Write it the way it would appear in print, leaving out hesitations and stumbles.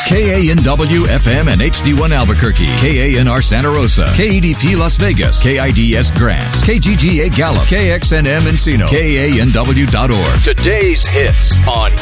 KANW FM and HD1 Albuquerque, KANR Santa Rosa, KEDP Las Vegas, KIDS Grants, KGGA Gallup, KXNM Encino, KANW.org. Today's hits on